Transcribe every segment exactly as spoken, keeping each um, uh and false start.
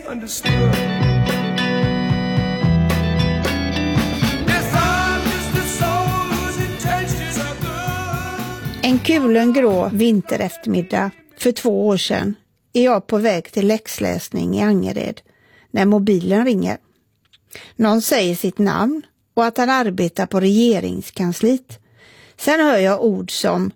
understood. En kulen grå vintereftermiddag för två år sedan är jag på väg till läxläsning i Angered när mobilen ringer. Någon säger sitt namn och att han arbetar på regeringskansliet. Sen hör jag ord som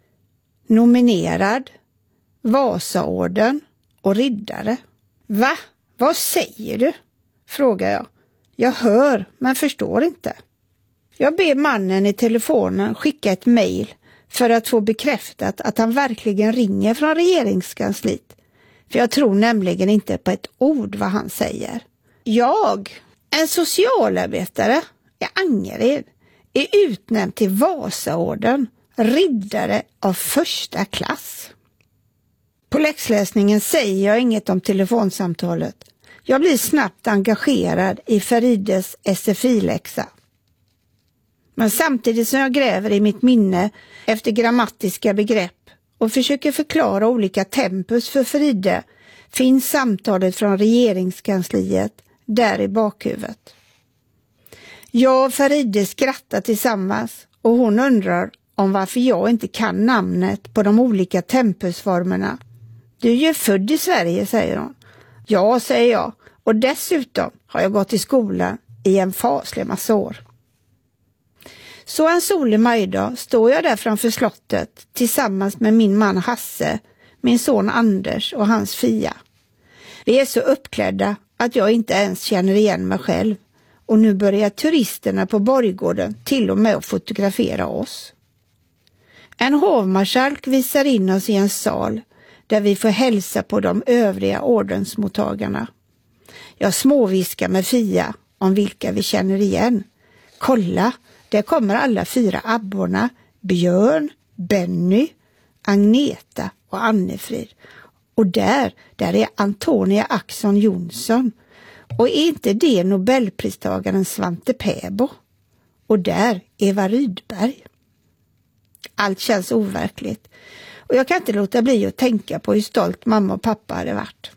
nominerad, Vasaorden och riddare. Va? Vad säger du? Frågar jag. Jag hör men förstår inte. Jag ber mannen i telefonen skicka ett mejl för att få bekräftat att han verkligen ringer från regeringskansliet. För jag tror nämligen inte på ett ord vad han säger. Jag, en socialarbetare i Angered, är utnämnd till Vasaorden, riddare av första klass. På läxläsningen säger jag inget om telefonsamtalet. Jag blir snabbt engagerad i Farides S F I-läxa. Men samtidigt som jag gräver i mitt minne efter grammatiska begrepp och försöker förklara olika tempus för Faride finns samtalet från regeringskansliet där i bakhuvudet. Jag och Faride skrattar tillsammans och hon undrar om varför jag inte kan namnet på de olika tempusformerna. Du är ju född i Sverige, säger hon. Ja, säger jag. Och dessutom har jag gått i skolan i en faslig massa år. Så en solig majdag står jag där framför slottet tillsammans med min man Hasse, min son Anders och hans Fia. Vi är så uppklädda att jag inte ens känner igen mig själv. Och nu börjar turisterna på Borggården till och med att fotografera oss. En hovmarskalk visar in oss i en sal där vi får hälsa på de övriga ordensmottagarna. Jag småviskar med Fia om vilka vi känner igen. Kolla, där kommer alla fyra abborna, Björn, Benny, Agneta och Annefrid. Och där, där är Antonia Axon Jonsson. Och är inte det Nobelpristagaren Svante Pääbo? Och där Eva Rydberg. Allt känns overkligt. Och jag kan inte låta bli att tänka på hur stolt mamma och pappa hade varit.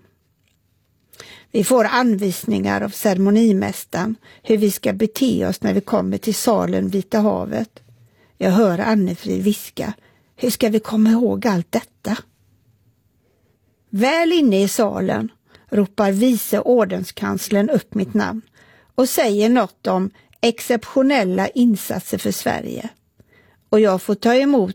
Vi får anvisningar av ceremonimästaren hur vi ska bete oss när vi kommer till salen Vita havet. Jag hör Annefrid viska. Hur ska vi komma ihåg allt detta? Väl inne i salen ropar vice ordenskanslern upp mitt namn och säger något om exceptionella insatser för Sverige. Och jag får ta emot